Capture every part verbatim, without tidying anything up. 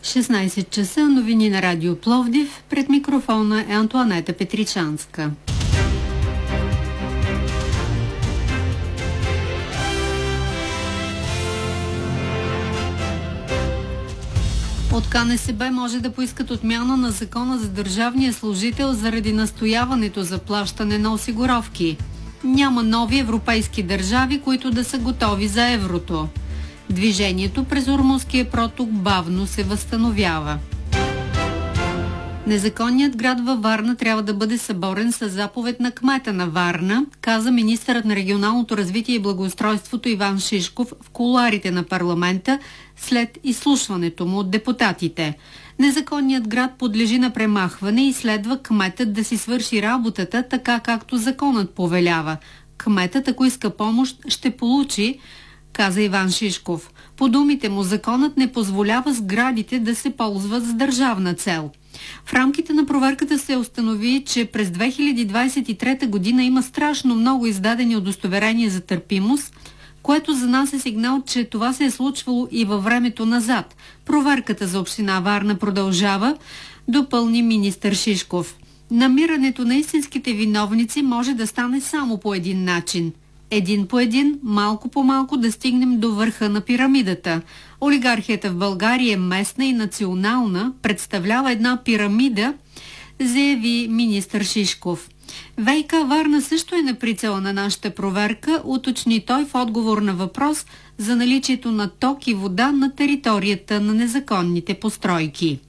шестнайсет часа, новини на Радио Пловдив. Пред микрофона е Антоанета Петричанска. От КНСБ може да поискат отмяна на закона за държавния служител заради настояването за плащане на осигуровки. Няма нови европейски държави, които да са готови за еврото. Движението през Ормузския проток бавно се възстановява. Незаконният град във Варна трябва да бъде съборен със заповед на кмета на Варна, каза министърът на регионалното развитие и благоустройството Иван Шишков в кулоарите на парламента след изслушването му от депутатите. Незаконният град подлежи на премахване и следва кметът да си свърши работата така, както законът повелява. Кметът, ако иска помощ, ще получи, каза Иван Шишков. По думите му, законът не позволява сградите да се ползват с държавна цел. В рамките на проверката се установи, че през две хиляди двадесет и трета година има страшно много издадени удостоверения за търпимост, което за нас е сигнал, че това се е случвало и във времето назад. Проверката за община Варна продължава, допълни министър Шишков. Намирането на истинските виновници може да стане само по един начин. Един по един, малко по малко да стигнем до върха на пирамидата. Олигархията в България е местна и национална, представлява една пирамида, заяви министър Шишков. ВиК Варна също е на прицела на нашата проверка, уточни той в отговор на въпрос за наличието на ток и вода на територията на незаконните постройки.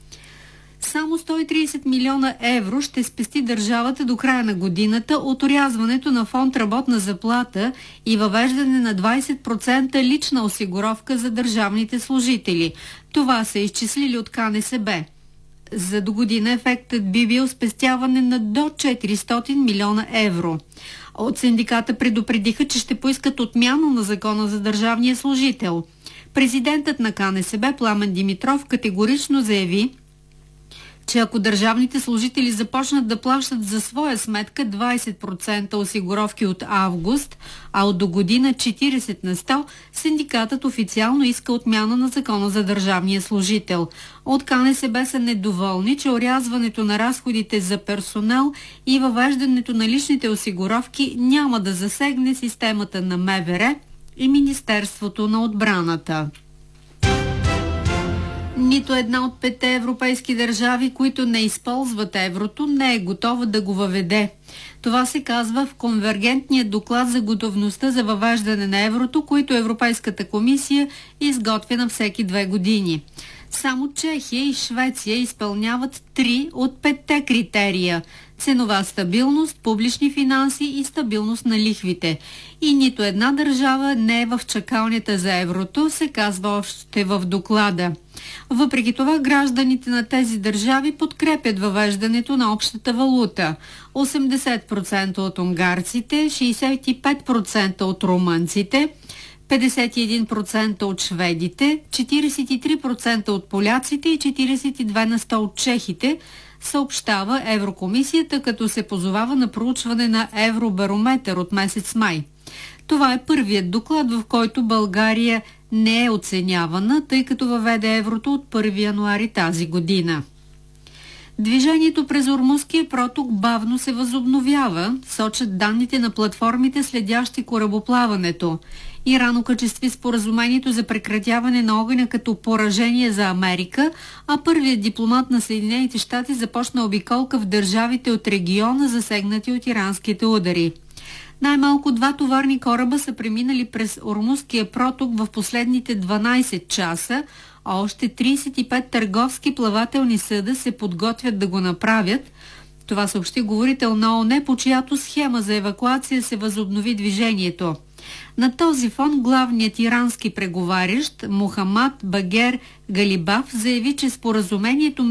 Само сто и тридесет милиона евро ще спести държавата до края на годината от орязването на фонд работна заплата и въвеждане на двадесет процента лична осигуровка за държавните служители. Това са изчислили от КНСБ. За до година ефектът би бил спестяване на до четиристотин милиона евро. От синдиката предупредиха, че ще поискат отмяна на закона за държавния служител. Президентът на КНСБ Пламен Димитров категорично заяви, че ако държавните служители започнат да плащат за своя сметка двадесет процента осигуровки от август, а от до година четиридесет на сто, синдикатът официално иска отмяна на закона за държавния служител. От КНСБ са недоволни, че орязването на разходите за персонал и въвеждането на личните осигуровки няма да засегне системата на МВР и Министерството на отбраната. Нито една от петте европейски държави, които не използват еврото, не е готова да го въведе. Това се казва в конвергентния доклад за готовността за въвеждане на еврото, който Европейската комисия изготвя на всеки две години. Само Чехия и Швеция изпълняват три от петте критерия – ценова стабилност, публични финанси и стабилност на лихвите. И нито една държава не е в чакалнята за еврото, се казва още в доклада. Въпреки това, гражданите на тези държави подкрепят въвеждането на общата валута. осемдесет процента от унгарците, шейсет и пет процента от румънците, петдесет и един процента от шведите, четиридесет и три процента от поляците и четиридесет и две на сто от чехите, съобщава Еврокомисията, като се позовава на проучване на Евробарометър от месец май. Това е първият доклад, в който България не е оценявана, тъй като въведе еврото от първи януари тази година. Движението през Ормузския проток бавно се възобновява, сочат данните на платформите, следящи корабоплаването. Иран окачестви споразумението за прекратяване на огъня като поражение за Америка, а първият дипломат на Съединените щати започна обиколка в държавите от региона, засегнати от иранските удари. Най-малко два товарни кораба са преминали през Ормузския проток в последните дванадесет часа, а още тридесет и пет търговски плавателни съда се подготвят да го направят. Това съобщи говорител на ООН, по чиято схема за евакуация се възобнови движението. На този фон главният ирански преговарящ Мохамад Багер Галибаф заяви, че споразумението